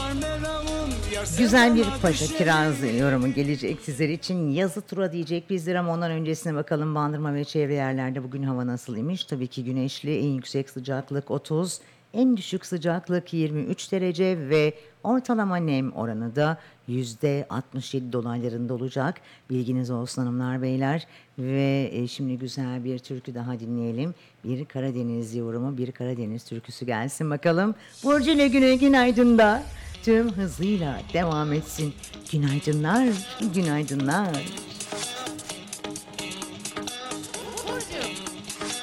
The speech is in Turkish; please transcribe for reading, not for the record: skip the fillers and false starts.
Güzel bir Paşa Kirazlı yorumu gelecek sizler için. Yazı tura diyecek bizler ama ondan öncesine bakalım Bandırma ve çevre yerlerde bugün hava nasılmış? Tabii ki güneşli, en yüksek sıcaklık 30, en düşük sıcaklık 23 derece ve ortalama nem oranı da %67 dolaylarında olacak. Bilginiz olsun hanımlar beyler. Ve şimdi güzel bir türkü daha dinleyelim. Bir Karadeniz yorumu, bir Karadeniz türküsü gelsin bakalım. Burcu ile Güne günaydın da tüm hızıyla devam etsin. Günaydınlar, günaydınlar.